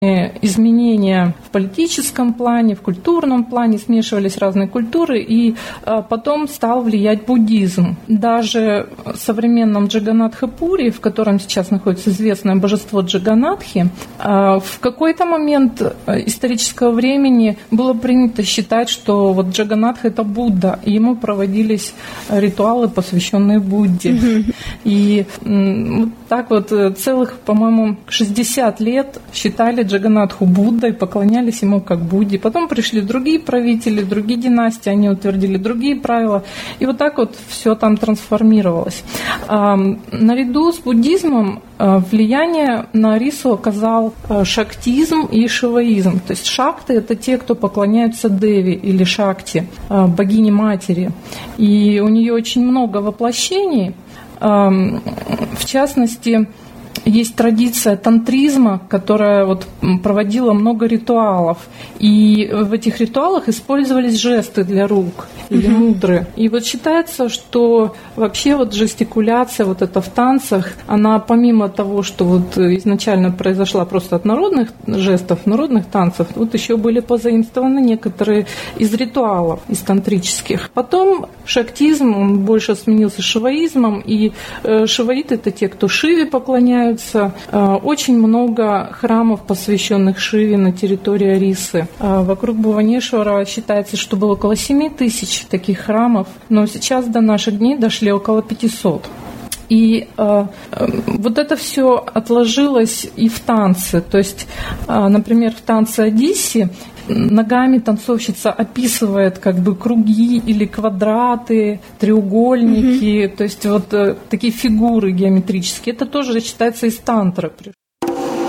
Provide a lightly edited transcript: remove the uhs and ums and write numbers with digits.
изменения в политическом плане, в культурном плане, смешивались разные культуры, и потом стал влиять буддизм. Даже в современном Джаганнатха-Пури, в котором сейчас находится известное божество Джаганнатхи, в какой-то момент исторического времени было принято считать, что вот Джаганнатха — это Будда, и ему проводились ритуалы, посвященные Будде. И вот так вот целых, по-моему, 60 лет считали Джаганнатху Буддой, поклонялись ему как Будде. Потом пришли другие правители, другие династии, они утвердили другие правила. И вот так вот все там трансформировалось. Наряду с буддизмом влияние на рису оказал шактизм и шиваизм. То есть шакты — это те, кто поклоняются Деви или Шакти, богине-матери. И у нее очень много воплощений. В частности, есть традиция тантризма, которая вот проводила много ритуалов. И в этих ритуалах использовались жесты для рук или мудры. И вот считается, что вообще вот жестикуляция вот это в танцах, она помимо того, что вот изначально произошла просто от народных жестов, народных танцев, вот еще были позаимствованы некоторые из ритуалов, из тантрических. Потом шактизм, он больше сменился шиваизмом, и шиваиты — это те, кто Шиве поклоняются. Очень много храмов, посвященных Шиве на территории Орисы. Вокруг Бхуванешвара считается, что было около 7 тысяч таких храмов, но сейчас до наших дней дошли около 500. И вот это все отложилось и в танце. То есть, например, в танце Одиссе ногами танцовщица описывает как бы круги или квадраты, треугольники, то есть вот такие фигуры геометрические. Это тоже считается из тантры.